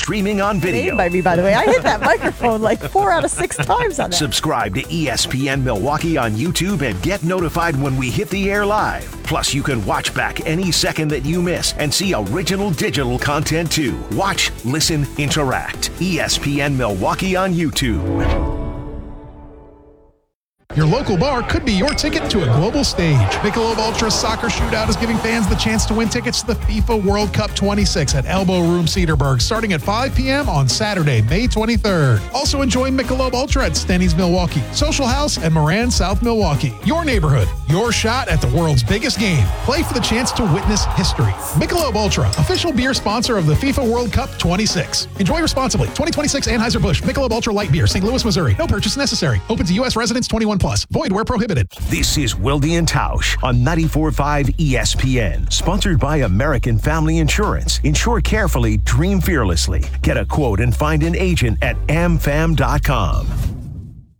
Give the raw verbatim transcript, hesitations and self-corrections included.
streaming on video. By me, by the way. I hit that microphone like four out of six times on that. Subscribe to E S P N Milwaukee on YouTube and get notified when we hit the air live. Plus, you can watch back any second that you miss and see original digital content too. Watch, listen, interact. E S P N Milwaukee on YouTube. Your local bar could be your ticket to a global stage. Michelob Ultra Soccer Shootout is giving fans the chance to win tickets to the FIFA World Cup twenty-six at Elbow Room Cedarburg starting at five p.m. on Saturday, May twenty-third. Also enjoy Michelob Ultra at Stenny's Milwaukee, Social House, and Moran South Milwaukee. Your neighborhood, your shot at the world's biggest game. Play for the chance to witness history. Michelob Ultra, official beer sponsor of the FIFA World Cup twenty-six. Enjoy responsibly. twenty twenty-six Anheuser-Busch Michelob Ultra Light Beer, Saint Louis, Missouri. No purchase necessary. Open to U S residents twenty-one plus. Void where prohibited. This is Wilde and Tausch on ninety-four point five E S P N. Sponsored by American Family Insurance. Insure carefully, dream fearlessly. Get a quote and find an agent at am fam dot com.